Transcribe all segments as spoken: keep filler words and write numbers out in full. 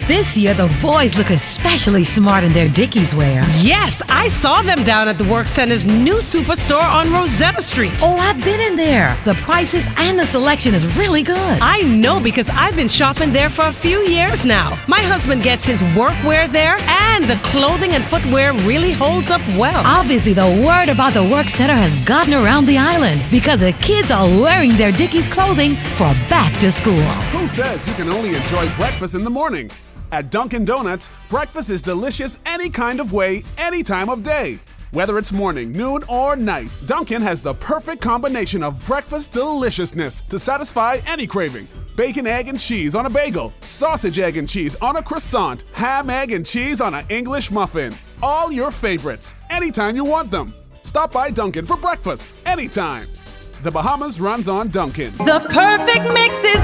This year, the boys look especially smart in their Dickies wear. Yes, I saw them down at the Work Center's new superstore on Rosetta Street. Oh, I've been in there. The prices and the selection is really good. I know because I've been shopping there for a few years now. My husband gets his workwear there, and the clothing and footwear really holds up well. Obviously, the word about the Work Center has gotten around the island because the kids are wearing their Dickies clothing for back to school. Who says you can only enjoy breakfast in the morning? At Dunkin' Donuts, breakfast is delicious any kind of way, any time of day. Whether it's morning, noon, or night, Dunkin' has the perfect combination of breakfast deliciousness to satisfy any craving. Bacon, egg, and cheese on a bagel, sausage, egg, and cheese on a croissant, ham, egg, and cheese on an English muffin. All your favorites, anytime you want them. Stop by Dunkin' for breakfast, anytime. The Bahamas runs on Dunkin'. The perfect mix is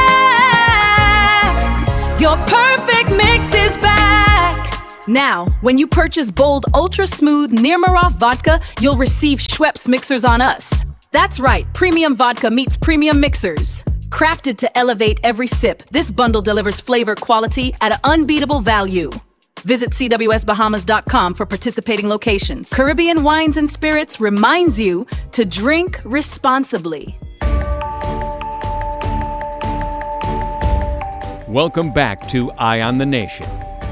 back. Your perfect mix is back. Now, when you purchase Bold Ultra Smooth Nirmaroff Vodka, you'll receive Schweppes Mixers on Us. That's right, premium vodka meets premium mixers. Crafted to elevate every sip, this bundle delivers flavor quality at an unbeatable value. Visit C W S Bahamas dot com for participating locations. Caribbean Wines and Spirits reminds you to drink responsibly. Welcome back to Eye on the Nation.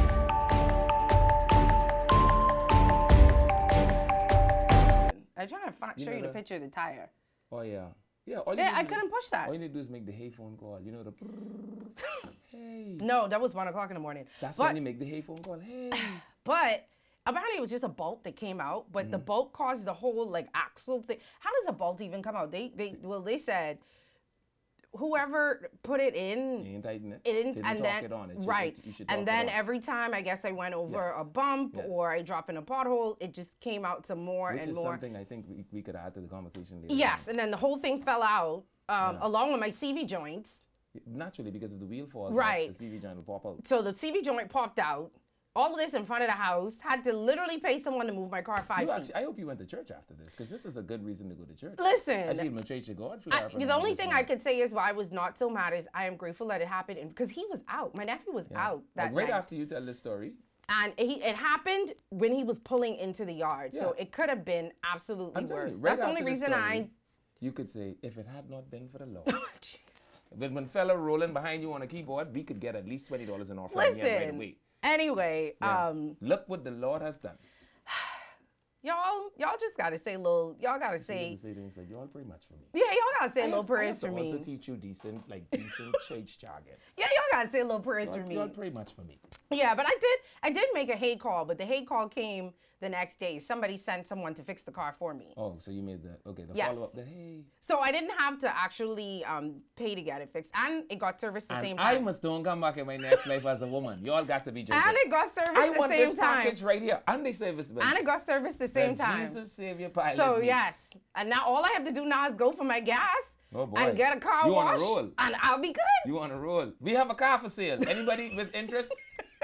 I'm trying to find, show you, you the picture of the tire. Oh, yeah. Yeah, all yeah you I couldn't push that. All you need to do is make the hey phone call. You know, the hey. No, that was one o'clock in the morning. That's but, when you make the hey phone call. Hey. But apparently it was just a bolt that came out, but mm. the bolt caused the whole like axle thing. How does a bolt even come out? They, they, well, they said whoever put it in, you ain't tighten it. It didn't, didn't and talk then it on. It right, should, you should and then every time I guess I went over yes. a bump yes. or I drop in a pothole, it just came out some more Which and is more. Something I think we, we could add to the conversation later. Yes, on. and then the whole thing fell out um, yeah. along with my C V joints. Naturally, because of the wheel fall, right? The C V joint will pop out. So the C V joint popped out. All of this in front of the house. Had to literally pay someone to move my car five you feet. Actually, I hope you went to church after this, because this is a good reason to go to church. Listen. I feel my church to God. I, the only thing I could say is why I was not so mad is I am grateful that it happened, because he was out. My nephew was yeah. out that like right night. after you tell this story. And he, it happened when he was pulling into the yard. Yeah. So it could have been absolutely worse. You, right That's the only reason story, I... You could say, if it had not been for the law. When when fella rolling behind you on a keyboard, we could get at least twenty dollars in our friend here right away. Anyway, yeah. um, look what the Lord has done. Y'all, y'all just gotta say little. Y'all gotta you say. say things like, y'all pray much for me. Yeah, y'all gotta say I little have, prayers for me. me. I have to also teach you decent, like decent church jargon. Yeah, y'all gotta say little prayers y'all, for me. Y'all pray much for me. Yeah, but I did. I did make a hate call, but the hate call came the next day. Somebody sent someone to fix the car for me. Oh, so you made the okay the yes. follow up. The hey. So I didn't have to actually um, pay to get it fixed, and it got serviced the and same I time. must don't come back in my next life as a woman. Y'all got to be joking. And it got serviced I the want same this time. package right here, and they service me. And it got serviced the same the time. Jesus Savior pilot. So me. yes, and now all I have to do now is go for my gas. Oh boy. And get a car you wash. You on a roll. And I'll be good. You on a roll. We have a car for sale. Anybody with interest?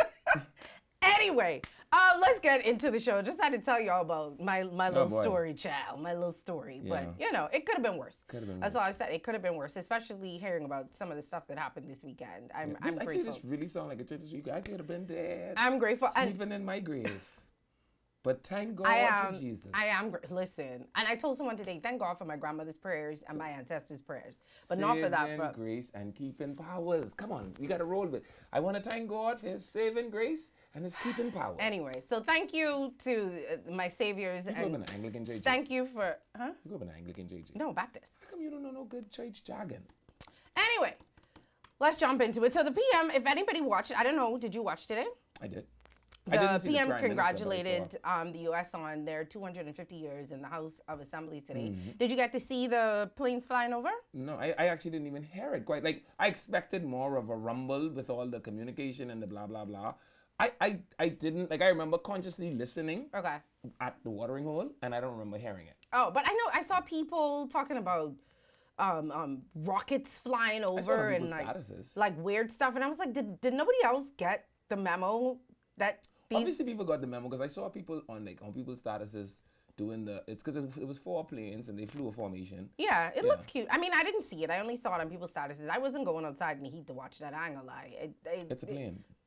Anyway, uh, let's get into the show. Just had to tell y'all about my, my little oh story, child. My little story. Yeah. But, you know, it could have been worse. Could have been That's worse. all I said. It could have been worse, especially hearing about some of the stuff that happened this weekend. I'm, yeah, I'm this, grateful. I think this really sound like a church week. I could have been dead. I'm grateful. Sleeping and in my grave. But thank God I am, for Jesus. I am, listen, and I told someone today, thank God for my grandmother's prayers and so, my ancestors' prayers. But saving not for that. But grace and keeping powers. Come on, we got to roll with. I want to thank God for his saving grace and his keeping powers. Anyway, so thank you to uh, my saviors. You and grew up in an Anglican J J. Thank you for, huh? You grew up in an Anglican J J. No, Baptist. How come you don't know no good church jargon? Anyway, let's jump into it. So the P M, if anybody watched it, I don't know, did you watch today? I did. The P M congratulated um, the U S on their two hundred fifty years in the House of Assembly today. Mm-hmm. Did you get to see the planes flying over? No, I, I actually didn't even hear it quite. Like, I expected more of a rumble with all the communication and the blah, blah, blah. I, I, I didn't, like, I remember consciously listening okay. at the watering hole, and I don't remember hearing it. Oh, but I know, I saw people talking about um, um, rockets flying over and, like, statuses. like, weird stuff. And I was like, did, did nobody else get the memo that... These... Obviously, people got the memo because I saw people on like on people's statuses doing the. It's because it was four planes and they flew a formation. Yeah, it yeah. looks cute. I mean, I didn't see it. I only saw it on people's statuses. I wasn't going outside in the heat to watch that. I ain't gonna lie. It, it, it's a plane.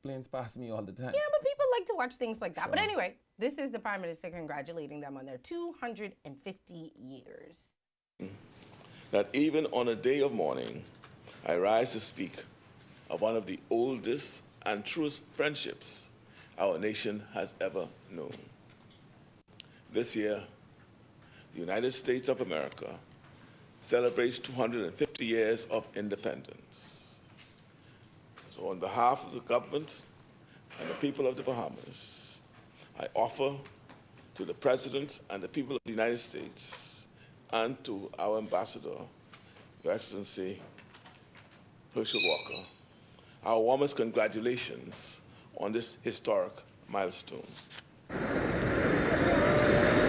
planes pass me all the time. Yeah, but people like to watch things like that. Sure. But anyway, this is the Prime Minister congratulating them on their two hundred fifty years. That even on a day of mourning, I rise to speak of one of the oldest and truest friendships our nation has ever known. This year, the United States of America celebrates two hundred fifty years of independence. So on behalf of the government and the people of the Bahamas, I offer to the President and the people of the United States and to our Ambassador, Your Excellency Herschel Walker, our warmest congratulations on this historic milestone.